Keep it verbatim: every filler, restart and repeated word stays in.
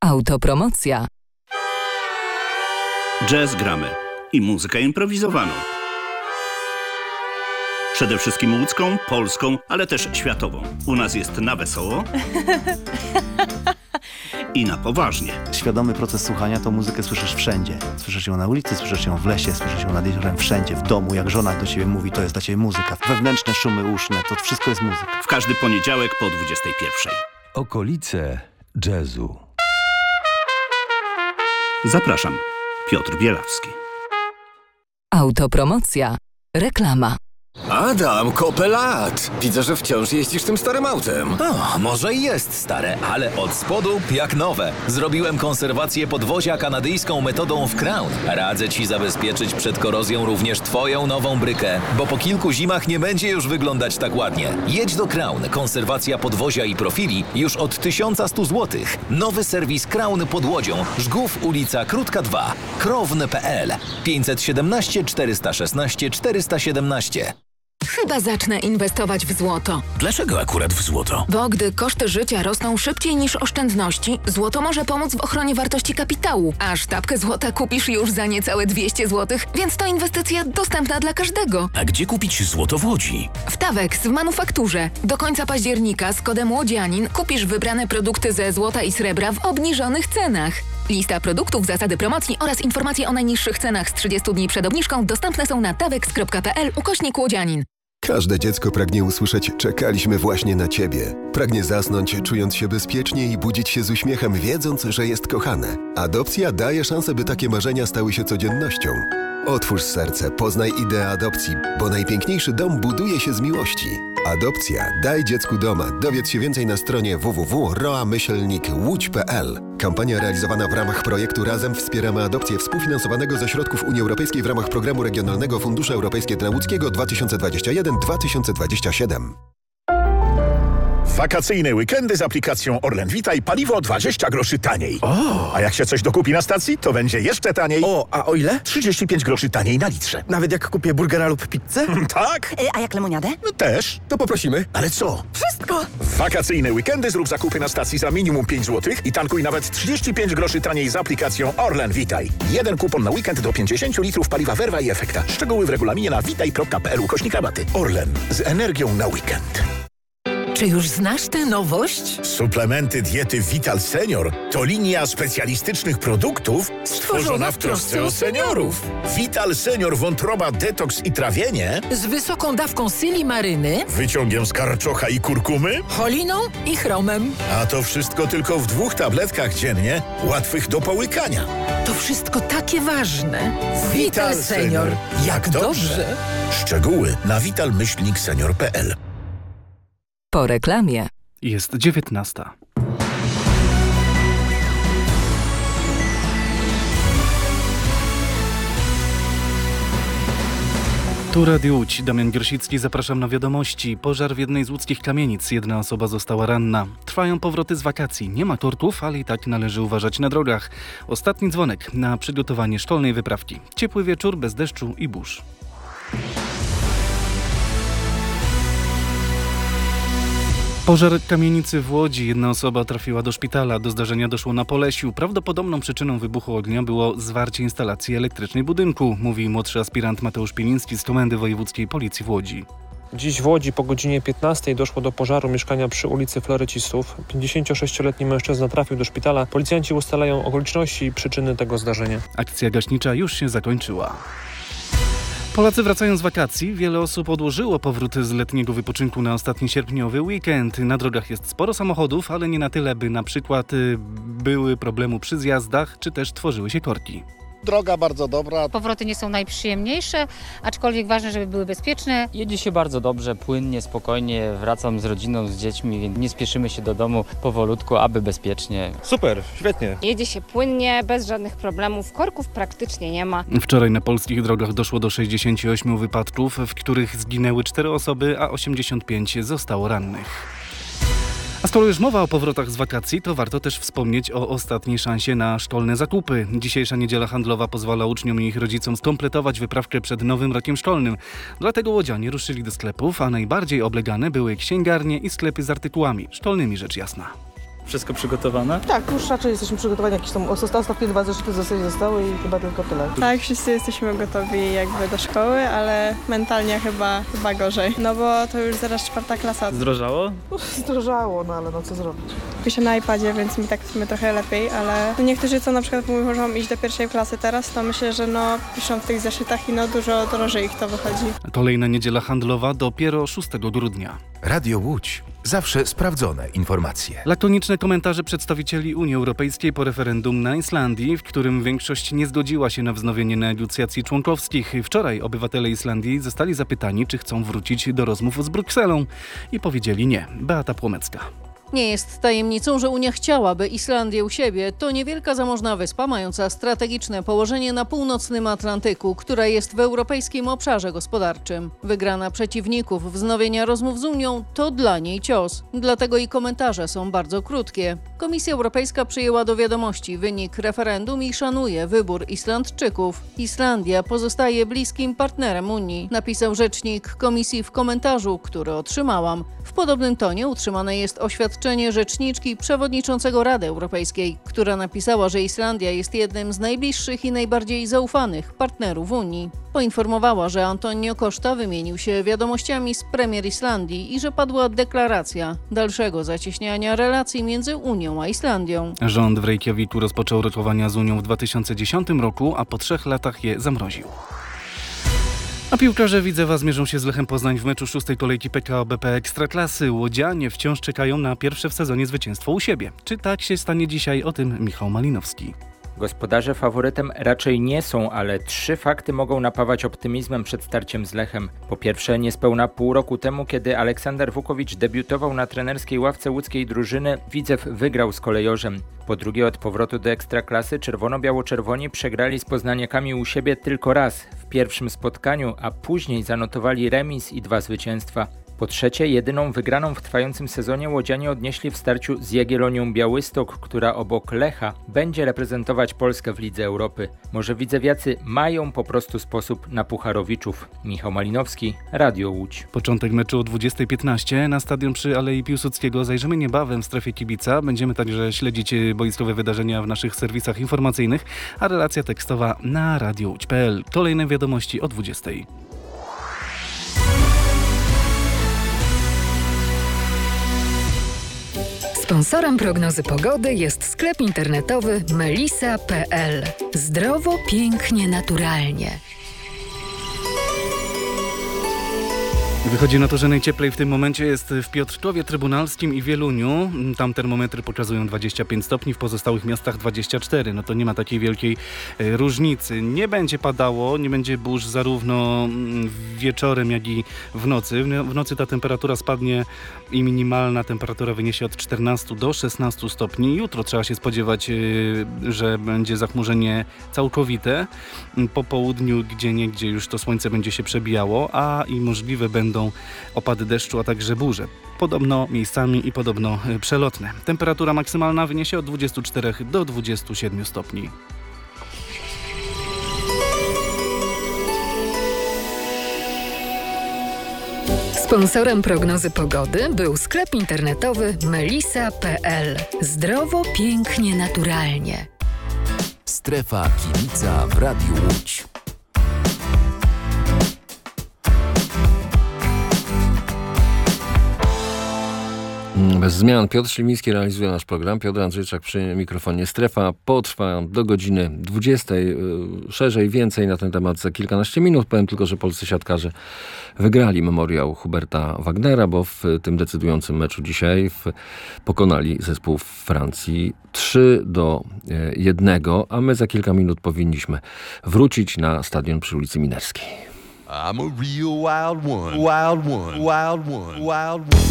Autopromocja. Jazz gramy i muzykę improwizowaną. Przede wszystkim łódzką, polską, ale też światową. U nas jest na wesoło i na poważnie. Świadomy proces słuchania to muzykę słyszysz wszędzie. Słyszysz ją na ulicy, słyszysz ją w lesie, słyszysz ją nad jeziorem, wszędzie, w domu. Jak żona do ciebie mówi, to jest dla ciebie muzyka. Wewnętrzne szumy uszne, to wszystko jest muzyka. W każdy poniedziałek po dwudziestej pierwszej. Okolice jazzu. Zapraszam, Piotr Bielawski. Autopromocja. Reklama. Adam, kopę lat! Widzę, że wciąż jeździsz tym starym autem. O, może i jest stare, ale od spodu jak nowe. Zrobiłem konserwację podwozia kanadyjską metodą w Crown. Radzę ci zabezpieczyć przed korozją również twoją nową brykę, bo po kilku zimach nie będzie już wyglądać tak ładnie. Jedź do Crown. Konserwacja podwozia i profili już od tysiąc sto złotych. Nowy serwis Crown pod Łodzią. Żgów, ulica Krótka dwa. krowny kropka p l pięćset siedemnaście czterysta szesnaście czterysta siedemnaście. Chyba zacznę inwestować w złoto. Dlaczego akurat w złoto? Bo gdy koszty życia rosną szybciej niż oszczędności, złoto może pomóc w ochronie wartości kapitału. A sztabkę złota kupisz już za niecałe dwieście złotych, więc to inwestycja dostępna dla każdego. A gdzie kupić złoto w Łodzi? W Tawex w manufakturze. Do końca października z kodem Łodzianin kupisz wybrane produkty ze złota i srebra w obniżonych cenach. Lista produktów, zasady promocji oraz informacje o najniższych cenach z trzydziestu dni przed obniżką dostępne są na tawex kropka p l ukośnik łodzianin. Każde dziecko pragnie usłyszeć: czekaliśmy właśnie na ciebie. Pragnie zasnąć, czując się bezpiecznie i budzić się z uśmiechem, wiedząc, że jest kochane. Adopcja daje szansę, by takie marzenia stały się codziennością. Otwórz serce, poznaj ideę adopcji, bo najpiękniejszy dom buduje się z miłości. Adopcja. Daj dziecku doma. Dowiedz się więcej na stronie w w w kropka roa myślnik łódź kropka p l. Kampania realizowana w ramach projektu Razem wspieramy adopcję, współfinansowanego ze środków Unii Europejskiej w ramach Programu Regionalnego Fundusze Europejskie dla Łódzkiego dwa tysiące dwudziesty pierwszy do dwa tysiące dwudziestego siódmego. Wakacyjne weekendy z aplikacją Orlen Vitaj, paliwo dwadzieścia groszy taniej. O! A jak się coś dokupi na stacji, to będzie jeszcze taniej. O, a o ile? trzydzieści pięć groszy taniej na litrze. Nawet jak kupię burgera lub pizzę? Tak? E, a jak lemoniadę? No też. To poprosimy. Ale co? Wszystko! W wakacyjne weekendy zrób zakupy na stacji za minimum pięć złotych i tankuj nawet trzydzieści pięć groszy taniej z aplikacją Orlen Vitaj. Jeden kupon na weekend do pięćdziesiąt litrów paliwa Verva i Efekta. Szczegóły w regulaminie na witaj kropka p l ukośnik rabaty. Orlen. Z energią na weekend. Czy już znasz tę nowość? Suplementy diety Vital Senior to linia specjalistycznych produktów stworzona w trosce o seniorów. Vital Senior wątroba, detoks i trawienie Z wysoką dawką silimaryny, wyciągiem z karczocha i kurkumy, choliną i chromem. a to wszystko tylko w dwóch tabletkach dziennie, łatwych do połykania. To wszystko takie ważne. Vital Senior. Jak dobrze. Szczegóły na vital myślnik senior kropka p l. Po reklamie. Jest dziewiętnasta. Tu Radio Łódź, Damian Grosicki, zapraszam na wiadomości. Pożar w jednej z łódzkich kamienic. Jedna osoba została ranna. Trwają powroty z wakacji. Nie ma tortów, ale i tak należy uważać na drogach. Ostatni dzwonek na przygotowanie szkolnej wyprawki. Ciepły wieczór, bez deszczu i burz. Pożar kamienicy w Łodzi. Jedna osoba trafiła do szpitala. Do zdarzenia doszło na Polesiu. Prawdopodobną przyczyną wybuchu ognia było zwarcie instalacji elektrycznej budynku, mówi młodszy aspirant Mateusz Pieliński z Komendy Wojewódzkiej Policji w Łodzi. Dziś w Łodzi po godzinie piętnastej doszło do pożaru mieszkania przy ulicy Florecistów. pięćdziesięciosześcioletni mężczyzna trafił do szpitala. Policjanci ustalają okoliczności i przyczyny tego zdarzenia. Akcja gaśnicza już się zakończyła. Polacy wracają z wakacji. Wiele osób odłożyło powrót z letniego wypoczynku na ostatni sierpniowy weekend. Na drogach jest sporo samochodów, ale nie na tyle, by na przykład były problemy przy zjazdach, czy też tworzyły się korki. Droga bardzo dobra. Powroty nie są najprzyjemniejsze, aczkolwiek ważne, żeby były bezpieczne. Jedzie się bardzo dobrze, płynnie, spokojnie. Wracam z rodziną, z dziećmi, więc nie spieszymy się do domu powolutku, aby bezpiecznie. Super, świetnie. Jedzie się płynnie, bez żadnych problemów. Korków praktycznie nie ma. Wczoraj na polskich drogach doszło do sześćdziesięciu ośmiu wypadków, w których zginęły cztery osoby, a osiemdziesiąt pięć zostało rannych. A skoro już mowa o powrotach z wakacji, to warto też wspomnieć o ostatniej szansie na szkolne zakupy. Dzisiejsza niedziela handlowa pozwala uczniom i ich rodzicom skompletować wyprawkę przed nowym rokiem szkolnym. Dlatego łodzianie ruszyli do sklepów, a najbardziej oblegane były księgarnie i sklepy z artykułami szkolnymi, rzecz jasna. Wszystko przygotowane? Tak, już raczej jesteśmy przygotowani. Jakieś tam ostatnie dwa zeszyty zostały, zostały i chyba tylko tyle. Tak, wszyscy jesteśmy gotowi jakby do szkoły, ale mentalnie chyba, chyba gorzej. No bo to już zaraz czwarta klasa. Zdrożało? Zdrożało, no ale no co zrobić. Piszę na iPadzie, więc mi tak w sumie trochę lepiej, ale niektórzy co na przykład mówią, że mam iść do pierwszej klasy teraz, to myślę, że no piszą w tych zeszytach i no dużo drożej ich to wychodzi. Kolejna niedziela handlowa dopiero szóstego grudnia. Radio Łódź. Zawsze sprawdzone informacje. Lakoniczne komentarze przedstawicieli Unii Europejskiej po referendum na Islandii, w którym większość nie zgodziła się na wznowienie negocjacji członkowskich. Wczoraj obywatele Islandii zostali zapytani, czy chcą wrócić do rozmów z Brukselą i powiedzieli nie. Beata Płomecka. Nie jest tajemnicą, że Unia chciałaby Islandię u siebie. To niewielka zamożna wyspa mająca strategiczne położenie na północnym Atlantyku, która jest w europejskim obszarze gospodarczym. Wygrana przeciwników wznowienia rozmów z Unią to dla niej cios. Dlatego i komentarze są bardzo krótkie. Komisja Europejska przyjęła do wiadomości wynik referendum i szanuje wybór Islandczyków. Islandia pozostaje bliskim partnerem Unii, napisał rzecznik Komisji w komentarzu, który otrzymałam. W podobnym tonie utrzymane jest oświadczenie rzeczniczki przewodniczącego Rady Europejskiej, która napisała, że Islandia jest jednym z najbliższych i najbardziej zaufanych partnerów Unii. Poinformowała, że Antonio Costa wymienił się wiadomościami z premier Islandii i że padła deklaracja dalszego zacieśniania relacji między Unią a Islandią. Rząd w Reykjaviku rozpoczął rokowania z Unią w dwa tysiące dziesiątym roku, a po trzech latach je zamroził. A piłkarze Widzewa zmierzą się z Lechem Poznań w meczu szóstej kolejki P K O B P Ekstraklasy. Łodzianie wciąż czekają na pierwsze w sezonie zwycięstwo u siebie. Czy tak się stanie dzisiaj? O tym Michał Malinowski. Gospodarze faworytem raczej nie są, ale trzy fakty mogą napawać optymizmem przed starciem z Lechem. Po pierwsze, niespełna pół roku temu, kiedy Aleksander Wukowicz debiutował na trenerskiej ławce łódzkiej drużyny, Widzew wygrał z Kolejorzem. Po drugie, od powrotu do Ekstraklasy czerwono-biało-czerwoni przegrali z poznaniakami u siebie tylko raz, w pierwszym spotkaniu, a później zanotowali remis i dwa zwycięstwa. Po trzecie, jedyną wygraną w trwającym sezonie łodzianie odnieśli w starciu z Jagiellonią Białystok, która obok Lecha będzie reprezentować Polskę w Lidze Europy. Może widzewiacy mają po prostu sposób na pucharowiczów. Michał Malinowski, Radio Łódź. Początek meczu o dwudziestej piętnaście na stadion przy Alei Piłsudskiego. Zajrzymy niebawem w strefie kibica. Będziemy także śledzić boiskowe wydarzenia w naszych serwisach informacyjnych, a relacja tekstowa na radio łódź kropka p l. Kolejne wiadomości o dwudziestej. Sponsorem prognozy pogody jest sklep internetowy melisa kropka p l. Zdrowo, pięknie, naturalnie. Wychodzi na to, że najcieplej w tym momencie jest w Piotrkowie Trybunalskim i Wieluniu. Tam termometry pokazują dwadzieścia pięć stopni, w pozostałych miastach dwadzieścia cztery. No to nie ma takiej wielkiej e, różnicy. Nie będzie padało, nie będzie burz zarówno wieczorem, jak i w nocy. W nocy ta temperatura spadnie i minimalna temperatura wyniesie od czternastu do szesnastu stopni. Jutro trzeba się spodziewać, e, że będzie zachmurzenie całkowite. Po południu gdzieniegdzie już to słońce będzie się przebijało, a i możliwe będą opady deszczu, a także burze. Podobno miejscami i podobno przelotne. Temperatura maksymalna wyniesie od dwudziestu czterech do dwudziestu siedmiu stopni. Sponsorem prognozy pogody był sklep internetowy melisa kropka p l. Zdrowo, pięknie, naturalnie. Strefa kibica w Radiu Łódź. Bez zmian Piotr Śliwiński realizuje nasz program. Piotr Andrzejczak przy mikrofonie. Strefa potrwa do godziny dwudziestej. Szerzej, więcej na ten temat za kilkanaście minut. Powiem tylko, że polscy siatkarze wygrali memoriał Huberta Wagnera, bo w tym decydującym meczu dzisiaj w, pokonali zespół Francji trzy do jednego, a my za kilka minut powinniśmy wrócić na stadion przy ulicy Minerskiej. I'm a real wild one. Wild one. Wild one. Wild one.